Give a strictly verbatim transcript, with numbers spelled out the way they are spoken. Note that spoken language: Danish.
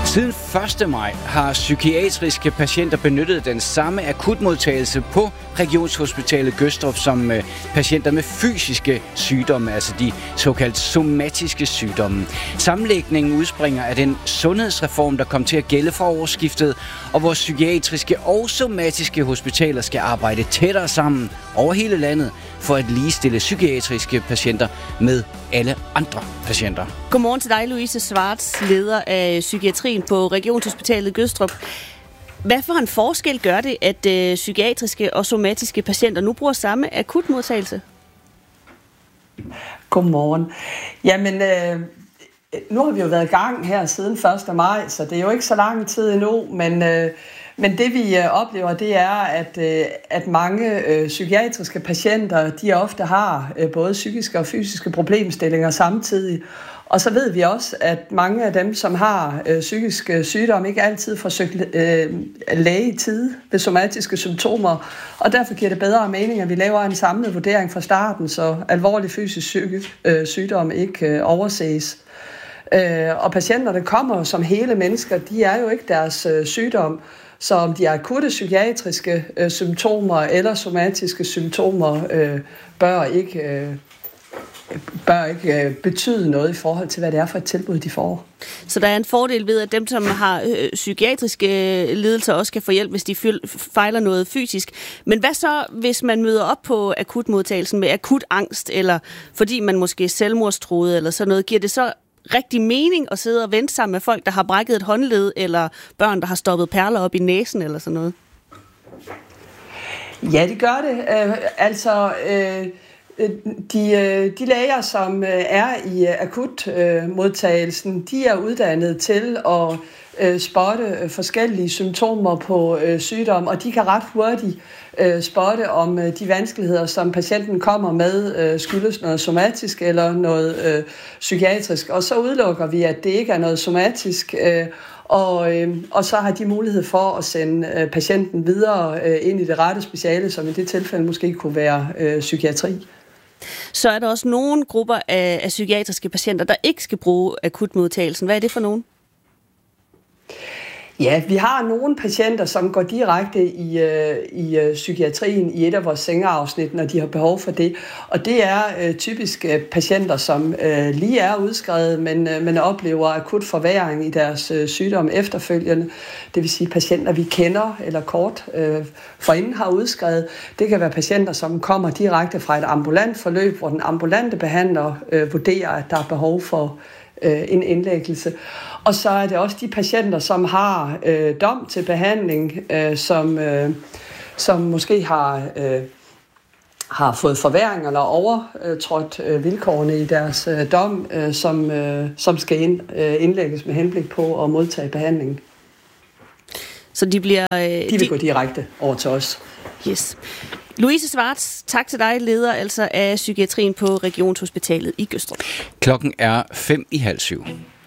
Siden første maj har psykiatriske patienter benyttet den samme akutmodtagelse på Regionshospitalet Gødstrup som patienter med fysiske sygdomme, altså de såkaldt somatiske sygdomme. Sammenlægningen udspringer af den sundhedsreform, der kom til at gælde fra årsskiftet, og hvor psykiatriske og somatiske hospitaler skal arbejde tættere sammen over hele landet for at ligestille psykiatriske patienter med alle andre patienter. Godmorgen til dig, Louise Schwartz, leder af psykiatrien på Regionshospitalet Gødstrup. Hvad for en forskel gør det, at øh, psykiatriske og somatiske patienter nu bruger samme akutmodtagelse? Godmorgen. Jamen, øh, nu har vi jo været i gang her siden første maj, så det er jo ikke så lang tid endnu, men... Øh, Men det vi oplever, det er, at, at mange øh, psykiatriske patienter, de ofte har øh, både psykiske og fysiske problemstillinger samtidig. Og så ved vi også, at mange af dem, som har øh, psykiske sygdomme, ikke altid får søgt øh, læge i tide ved somatiske symptomer. Og derfor giver det bedre mening, at vi laver en samlet vurdering fra starten, så alvorlig fysisk psykisk øh, sygdom ikke øh, overses. Øh, og patienterne kommer som hele mennesker, de er jo ikke deres øh, sygdom. Så om de har akutte psykiatriske øh, symptomer eller somatiske symptomer, øh, bør ikke, øh, bør ikke øh, betyde noget i forhold til, hvad det er for et tilbud, de får. Så der er en fordel ved, at dem, som har øh, psykiatriske lidelser, også kan få hjælp, hvis de fejler noget fysisk. Men hvad så, hvis man møder op på akutmodtagelsen med akut angst, eller fordi man måske er selvmordstruet eller sådan noget, giver det så rigtig mening at sidde og vente sammen med folk, der har brækket et håndled, eller børn, der har stoppet perler op i næsen, eller sådan noget? Ja, det gør det. Øh, altså, øh, de, de læger, som er i akutmodtagelsen, de er uddannet til at øh, spotte forskellige symptomer på øh, sygdom, og de kan ret hurtigt øh, spotte, om øh, de vanskeligheder, som patienten kommer med, øh, skyldes noget somatisk eller noget øh, psykiatrisk. Og så udelukker vi, at det ikke er noget somatisk, øh, og, øh, og så har de mulighed for at sende øh, patienten videre øh, ind i det rette speciale, som i det tilfælde måske kunne være øh, psykiatri. Så er der også nogle grupper af, af psykiatriske patienter, der ikke skal bruge akutmodtagelsen. Hvad er det for nogen? Ja, vi har nogle patienter, som går direkte i, øh, i øh, psykiatrien i et af vores sengeafsnit, når de har behov for det. Og det er øh, typisk øh, patienter, som øh, lige er udskrevet, men, øh, men oplever akut forværring i deres øh, sygdom efterfølgende. Det vil sige patienter, vi kender eller kort øh, forinden har udskrevet. Det kan være patienter, som kommer direkte fra et ambulant forløb, hvor den ambulante behandler øh, vurderer, at der er behov for øh, en indlæggelse. Og så er det også de patienter, som har øh, dom til behandling, øh, som, øh, som måske har, øh, har fået forværring eller overtrådt øh, vilkårene i deres øh, dom, øh, som, øh, som skal ind, øh, indlægges med henblik på at modtage behandling. Så de bliver... Øh, de vil de... gå direkte over til os. Yes. Louise Schwartz, tak til dig, leder altså af psykiatrien på Regionshospitalet i Gødstrup. Klokken er fem i halv syv.